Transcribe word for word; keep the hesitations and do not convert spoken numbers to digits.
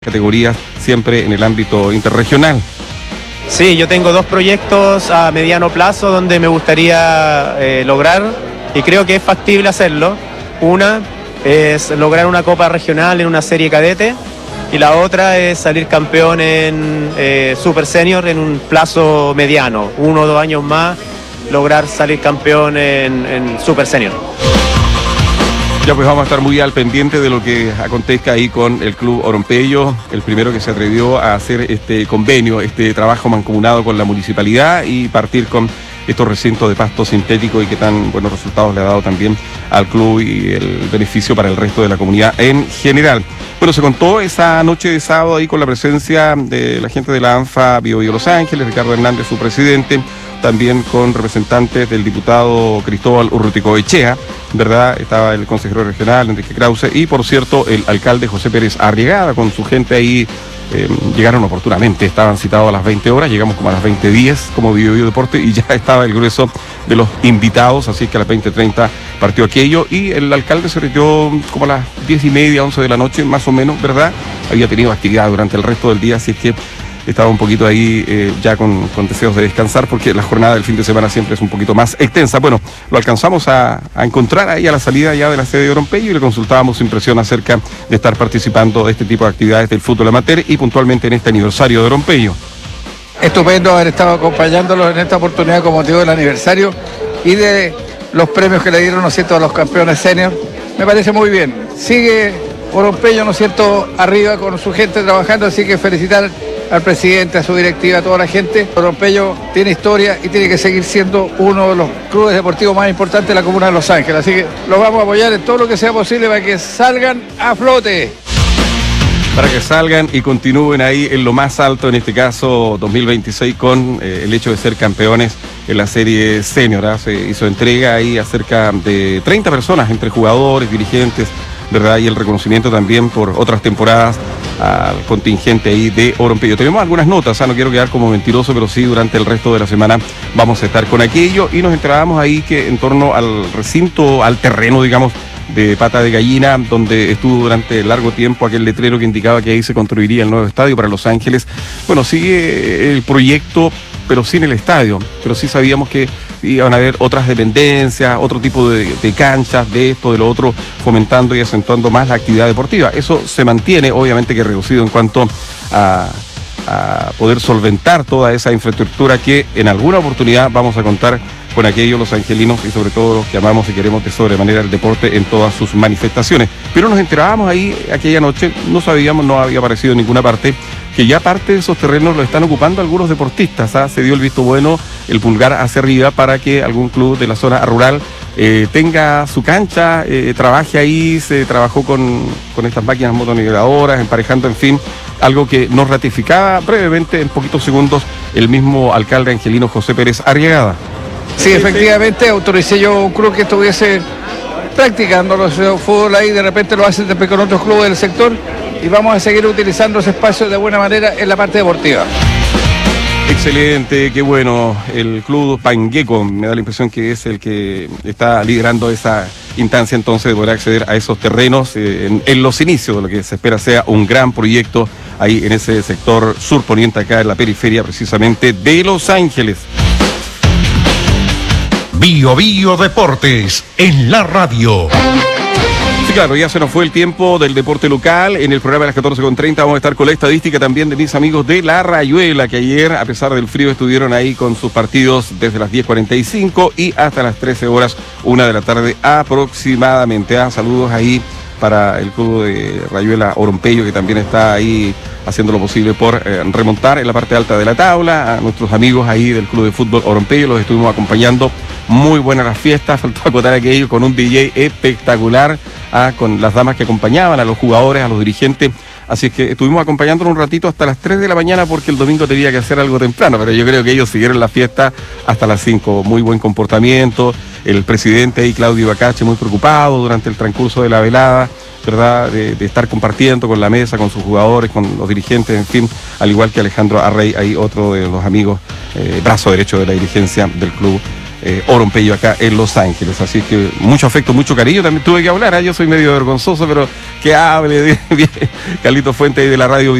categorías siempre en el ámbito interregional. Sí, yo tengo dos proyectos a mediano plazo donde me gustaría eh, lograr y creo que es factible hacerlo. Una es lograr una copa regional en una serie cadete y la otra es salir campeón en eh, Super Senior en un plazo mediano, uno o dos años más, lograr salir campeón en, en Super Senior. Ya pues vamos a estar muy al pendiente de lo que acontezca ahí con el Club Orompello, el primero que se atrevió a hacer este convenio, este trabajo mancomunado con la municipalidad y partir con estos recintos de pasto sintético y que tan buenos resultados le ha dado también al club y el beneficio para el resto de la comunidad en general. Bueno, se contó esa noche de sábado ahí con la presencia de la gente de la ANFA Bio Bio Los Ángeles, Ricardo Hernández, su presidente, también con representantes del diputado Cristóbal Urruticoechea, ¿verdad? Estaba el consejero regional, Enrique Krause, y por cierto, el alcalde José Pérez Arriagada, con su gente ahí, eh, llegaron oportunamente, estaban citados a las veinte horas, llegamos como a las veinte diez como Bio Bio Deporte, y ya estaba el grueso de los invitados, así que a las veinte treinta partió aquello, y el alcalde se retiró como a las diez y media, once de la noche, más o menos, ¿verdad? Había tenido actividad durante el resto del día, así es que estaba un poquito ahí eh, ya con, con deseos de descansar porque la jornada del fin de semana siempre es un poquito más extensa. Bueno, lo alcanzamos a, a encontrar ahí a la salida ya de la sede de Orompello y le consultábamos su impresión acerca de estar participando de este tipo de actividades del fútbol amateur y puntualmente en este aniversario de Orompello. Estupendo haber estado acompañándolos en esta oportunidad con motivo del aniversario y de los premios que le dieron, ¿no es cierto?, a los campeones senior. Me parece muy bien. Sigue Orompello, ¿no es cierto?, arriba con su gente trabajando, así que felicitar al presidente, a su directiva, a toda la gente. Orompello tiene historia y tiene que seguir siendo uno de los clubes deportivos más importantes de la comuna de Los Ángeles. Así que los vamos a apoyar en todo lo que sea posible para que salgan a flote. Para que salgan y continúen ahí en lo más alto, en este caso dos mil veintiséis, con eh, el hecho de ser campeones en la serie senior. ¿eh? Se hizo entrega ahí a cerca de treinta personas, entre jugadores, dirigentes, ¿verdad? Y el reconocimiento también por otras temporadas al contingente ahí de Orompello. Tenemos algunas notas, ¿eh? No quiero quedar como mentiroso, pero sí, durante el resto de la semana vamos a estar con aquello y nos enterábamos ahí que en torno al recinto, al terreno, digamos, de Pata de Gallina, donde estuvo durante largo tiempo aquel letrero que indicaba que ahí se construiría el nuevo estadio para Los Ángeles. Bueno, sigue el proyecto, pero sin el estadio, pero sí sabíamos que iban a haber otras dependencias, otro tipo de, de canchas, de esto, de lo otro, fomentando y acentuando más la actividad deportiva. Eso se mantiene, obviamente que reducido en cuanto a, a poder solventar toda esa infraestructura que en alguna oportunidad vamos a contar con aquellos los angelinos y sobre todo los que amamos y queremos de sobremanera el deporte en todas sus manifestaciones. Pero nos enterábamos ahí aquella noche, no sabíamos, no había aparecido en ninguna parte, que ya parte de esos terrenos lo están ocupando algunos deportistas. ¿ah? Se dio el visto bueno, el pulgar hacia arriba para que algún club de la zona rural eh, tenga su cancha, eh, trabaje ahí, se trabajó con, con estas máquinas motoniveladoras, emparejando, en fin, algo que nos ratificaba brevemente en poquitos segundos el mismo alcalde angelino José Pérez Arriagada. Sí, efectivamente, autoricé yo un club que estuviese practicando los fútbol ahí, de repente lo hacen después con otros clubes del sector y vamos a seguir utilizando ese espacio de buena manera en la parte deportiva. Excelente, qué bueno. El club Pangueco me da la impresión que es el que está liderando esa instancia entonces de poder acceder a esos terrenos eh, en, en los inicios de lo que se espera sea un gran proyecto ahí en ese sector surponiente acá en la periferia precisamente de Los Ángeles. Bio Bio Deportes en la radio. Sí, claro, ya se nos fue el tiempo del deporte local. En el programa de las catorce con treinta vamos a estar con la estadística también de mis amigos de La Rayuela, que ayer, a pesar del frío, estuvieron ahí con sus partidos desde las diez cuarenta y cinco y hasta las trece horas, una de la tarde aproximadamente. Ah, saludos ahí para el club de Rayuela Orompello, que también está ahí haciendo lo posible por eh, remontar en la parte alta de la tabla. A nuestros amigos ahí del club de fútbol Orompello los estuvimos acompañando. Muy buenas las fiestas, faltó acotar aquello con un D J espectacular, ah, con las damas que acompañaban, a los jugadores, a los dirigentes. Así es que estuvimos acompañándolos un ratito hasta las tres de la mañana porque el domingo tenía que hacer algo temprano, pero yo creo que ellos siguieron la fiesta hasta las cinco. Muy buen comportamiento. El presidente ahí, Claudio Bacache, muy preocupado durante el transcurso de la velada, ¿verdad? De, de estar compartiendo con la mesa, con sus jugadores, con los dirigentes, en fin, al igual que Alejandro Arrey, ahí otro de los amigos, eh, brazo derecho de la dirigencia del club eh, Oropello acá en Los Ángeles. Así que mucho afecto, mucho cariño. También tuve que hablar, ¿eh? Yo soy medio vergonzoso, pero que hable bien, bien Carlito Fuentes ahí de la radio.